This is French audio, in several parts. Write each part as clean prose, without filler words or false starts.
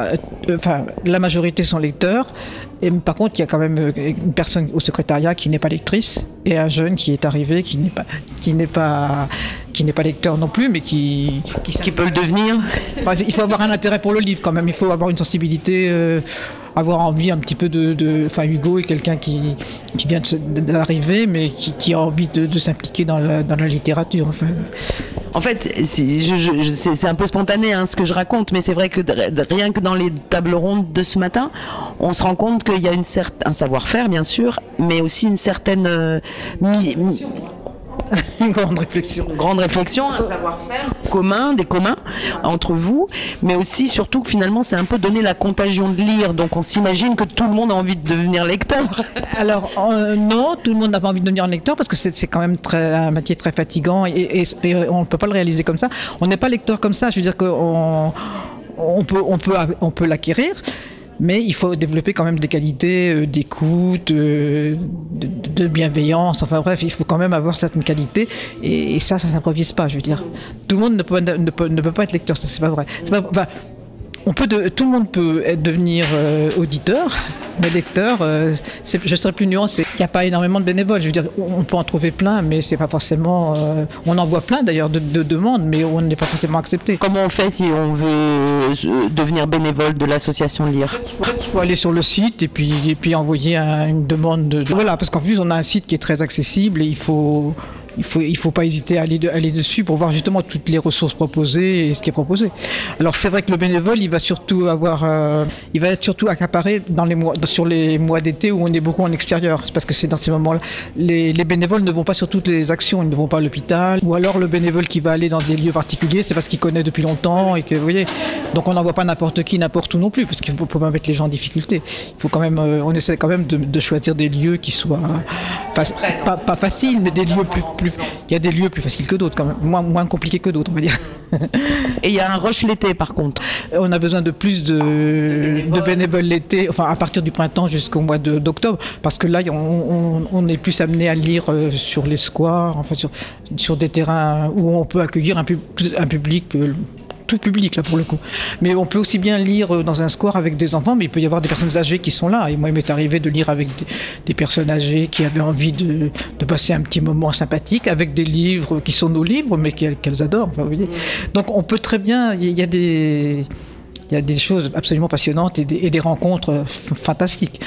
la majorité sont lecteurs. Et par contre, il y a quand même une personne au secrétariat qui n'est pas lectrice et un jeune qui est arrivé qui n'est pas lecteur non plus, mais qui peut le devenir. Il faut avoir un intérêt pour le livre quand même. Il faut avoir une sensibilité, avoir envie un petit peu Hugo est quelqu'un qui vient d'arriver, mais qui a envie de s'impliquer dans la littérature. En fait, c'est un peu spontané ce que je raconte, mais c'est vrai que rien que dans les tables rondes de ce matin, on se rend compte qu'il y a un savoir-faire, bien sûr, mais aussi une certaine une grande réflexion, un savoir-faire des communs entre vous, mais aussi surtout que finalement c'est un peu donner la contagion de lire, donc on s'imagine que tout le monde a envie de devenir lecteur. Alors non, tout le monde n'a pas envie de devenir lecteur parce que c'est quand même un métier très fatigant et on ne peut pas le réaliser comme ça. On n'est pas lecteur comme ça, je veux dire qu'on peut l'acquérir. Mais il faut développer quand même des qualités d'écoute, de bienveillance. Enfin bref, il faut quand même avoir certaines qualités. Et ça s'improvise pas, je veux dire. Tout le monde ne peut pas être lecteur, ça c'est pas vrai. Tout le monde peut devenir auditeur, mais lecteur, je serais plus nuancé. Il n'y a pas énormément de bénévoles. Je veux dire, on peut en trouver plein, mais c'est pas forcément. On en voit plein d'ailleurs de demandes, mais on n'est pas forcément accepté. Comment on fait si on veut devenir bénévole de l'association Lire ? Il faut aller sur le site et puis envoyer une demande. Voilà, parce qu'en plus on a un site qui est très accessible et il faut pas hésiter à aller dessus pour voir justement toutes les ressources proposées et ce qui est proposé. Alors c'est vrai que le bénévole, il va être surtout accaparé sur les mois d'été où on est beaucoup en extérieur. C'est parce que c'est dans ces moments-là. Les bénévoles ne vont pas sur toutes les actions, ils ne vont pas à l'hôpital. Ou alors le bénévole qui va aller dans des lieux particuliers, c'est parce qu'il connaît depuis longtemps et que vous voyez. Donc on n'envoie pas n'importe qui, n'importe où non plus, parce qu'il ne faut pas mettre les gens en difficulté. Il faut quand même, on essaie quand même de choisir des lieux qui soient pas faciles, mais des lieux plus. Il y a des lieux plus faciles que d'autres, quand même, moins compliqués que d'autres, on va dire. Et il y a un rush l'été, par contre. On a besoin de plus de bénévoles l'été, enfin à partir du printemps jusqu'au mois d'octobre, parce que là, on est plus amené à lire sur les squares, enfin sur des terrains où on peut accueillir un public. Tout public là pour le coup. Mais on peut aussi bien lire dans un square avec des enfants, mais il peut y avoir des personnes âgées qui sont là. Et moi, il m'est arrivé de lire avec des personnes âgées qui avaient envie de passer un petit moment sympathique avec des livres qui sont nos livres, mais qu'elles adorent. Enfin, vous voyez. Donc on peut très bien. Il y a des choses absolument passionnantes et des rencontres fantastiques.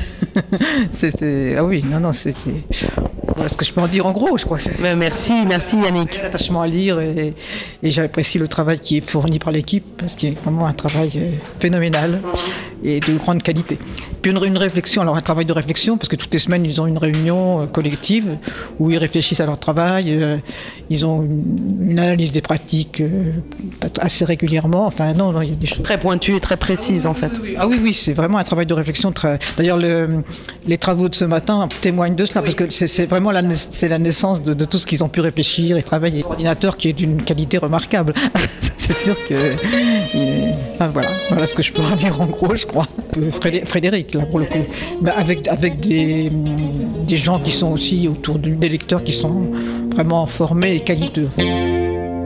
Ah oui, non, c'était. Voilà ce que je peux en dire en gros, je crois. Merci Yannick. L'attachement à lire et j'apprécie le travail qui est fourni par l'équipe parce qu'il y a vraiment un travail phénoménal et de grande qualité. Puis une réflexion, alors un travail de réflexion parce que toutes les semaines ils ont une réunion collective où ils réfléchissent à leur travail, ils ont une analyse des pratiques assez régulièrement. Enfin non, il y a des choses très pointues et très précises en fait. Ah oui, c'est vraiment un travail de réflexion très. D'ailleurs les travaux de ce matin témoignent de cela parce que c'est vraiment c'est la naissance de tout ce qu'ils ont pu réfléchir et travailler. Un ordinateur qui est d'une qualité remarquable. C'est sûr que... Voilà ce que je peux en dire en gros, je crois. Frédéric, là, pour le coup. Avec des gens qui sont aussi autour des lecteurs qui sont vraiment formés et qualiteux.